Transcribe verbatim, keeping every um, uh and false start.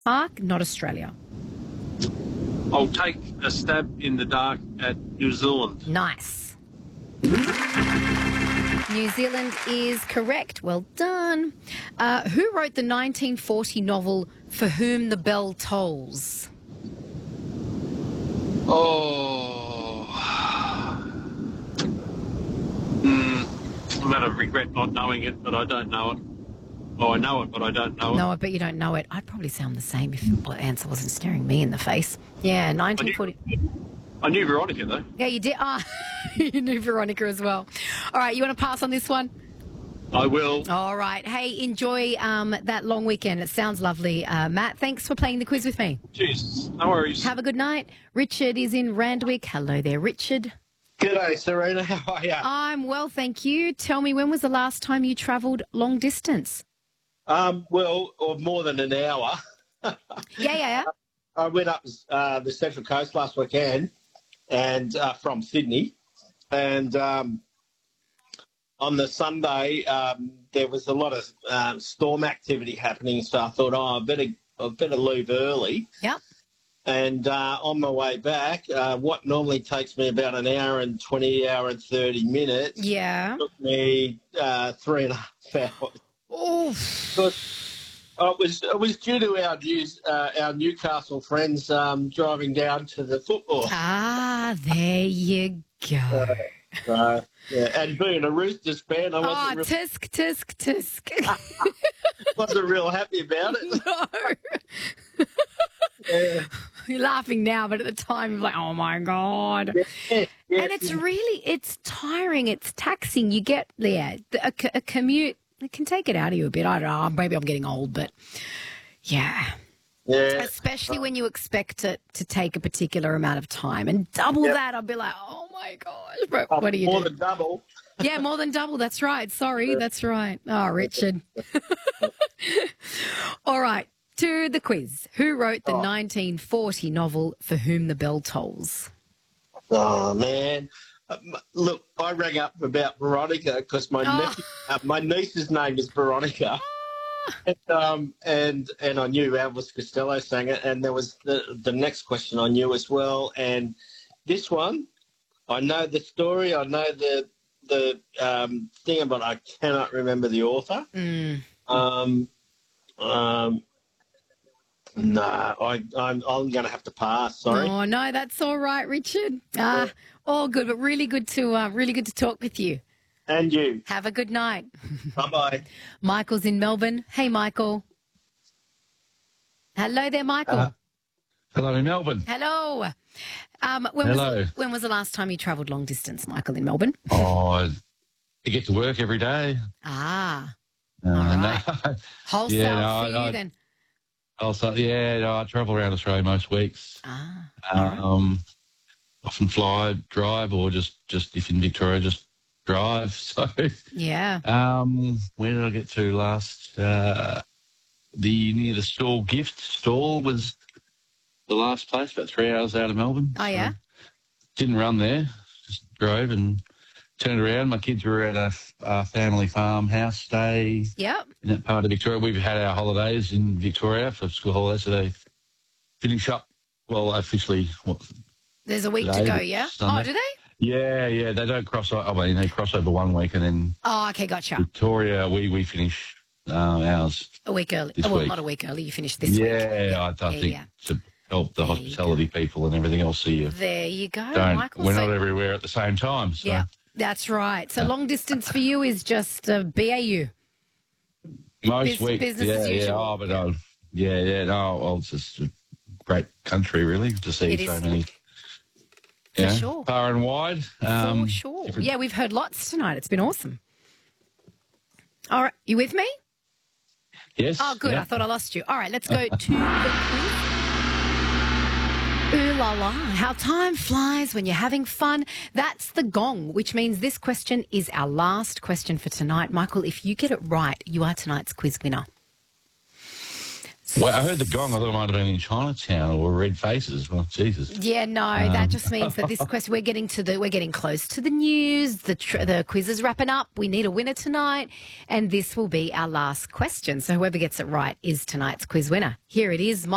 Mark, not Australia. I'll take a stab in the dark at New Zealand. Nice. New Zealand is correct. Well done. Uh, who wrote the nineteen forty novel For Whom the Bell Tolls? Oh. Mm, I'm going to regret not knowing it, but I don't know it. Oh, I know it, but I don't know it. No, I bet you don't know it. I'd probably sound the same if the answer wasn't staring me in the face. Yeah, nineteen forty. I knew Veronica, though. Yeah, you did. Ah, you knew Veronica as well. All right, you want to pass on this one? I will. All right. Hey, enjoy um, that long weekend. It sounds lovely. Uh, Matt, thanks for playing the quiz with me. Cheers. No worries. Have a good night. Richard is in Randwick. Hello there, Richard. G'day, Serena. How are you? I'm well, thank you. Tell me, when was the last time you travelled long distance? Um, well, or more than an hour. Yeah, yeah, yeah. I went up uh, the Central Coast last weekend, and uh, from Sydney, and um, on the Sunday um, there was a lot of um, storm activity happening. So I thought, oh, I better, I better leave early. Yep. And uh, on my way back, uh, what normally takes me about an hour and twenty, hour and thirty minutes, Yeah. took me uh, three and a half hours. Oof. It was it was due to our news, uh, our Newcastle friends um, driving down to the football. Ah, there you go. Uh, yeah, and being a Roosters fan, I Oh, wasn't, real, tisk, tisk, tisk. wasn't real happy about it. No. Yeah, You're laughing now, but at the time, you're like, oh, my God. yeah, yeah. And it's really, it's tiring. It's taxing. You get, yeah, a, a commute, it can take it out of you a bit. I don't know. Maybe I'm getting old, but yeah. yeah. Especially when you expect it to take a particular amount of time. And double Yep. that, I'll be like, oh, my gosh. But Uh, what do you more do? than double. Yeah, more than double. That's right. Sorry, that's right. Oh, Richard. All right, to the quiz. Who wrote the Oh. nineteen forty novel For Whom the Bell Tolls? Oh man, uh, m- look, I rang up about Veronica because my Oh. nephew, uh, my niece's name is Veronica. And, um, and and I knew Elvis Costello sang it, and there was the the next question I knew as well, and this one, I know the story, I know the the um, thing, but I cannot remember the author. Mm. Um, um, no, I I'm I'm going to have to pass. Sorry. Oh, no, that's all right, Richard. Ah, all good, but really good to uh, really good to talk with you. And you. Have a good night. Bye bye. Michael's in Melbourne. Hey, Michael. Hello there, Michael. Uh, Hello, in Melbourne. Hello. Um, when Hello. Was, when was the last time you travelled long distance, Michael, in Melbourne? Oh, you get to work every day. Ah, Uh, right. no, wholesale Yeah, no, for you I- then. also, yeah, no, I travel around Australia most weeks. Ah, all right. Um, often fly, drive, or just, just if in Victoria, just drive. So, Yeah. um, where did I get to last? Uh, the near the stall gift stall was the last place, about three hours out of Melbourne. Oh, yeah? Didn't run there, just drove and turned around. My kids were at a, a family farmhouse stay Yep. in that part of Victoria. We've had our holidays in Victoria for school holidays, so they finish up, well, officially, what, There's a week to Today, go, but yeah? Sunday. Oh, do they? yeah, yeah, they don't cross over, I mean, they cross over one week and then Oh, okay, gotcha. Victoria, we, we finish uh, ours. A week early. This Oh, well, week. not a week early. You finished this yeah, week. I, I yeah, think yeah. to help the There you hospitality people and everything else, so you There you go, don't, Michael. we're So- not everywhere at the same time. So. yeah, that's right. So long distance for you is just uh, B A U. Most Bus- weeks, business yeah, as yeah. usual. Oh, but um, yeah, yeah. No, well, it's just a great country, really, to see It so is. many. For Yeah, sure. far and wide. Um, For sure. different- Yeah, we've heard lots tonight. It's been awesome. All right, you with me? Yes. Oh, good. yeah. I thought I lost you. All right, let's go to the quiz. Ooh la la. How time flies when you're having fun. That's the gong, which means this question is our last question for tonight. Michael, if you get it right, you are tonight's quiz winner. Well, I heard the gong. I thought it might have been in Chinatown or Red Faces. Well, Jesus. Yeah, no, that just means that this question we're getting to the we're getting close to the news. The tr- the quiz is wrapping up. We need a winner tonight, and this will be our last question. So whoever gets it right is tonight's quiz winner. Here it is.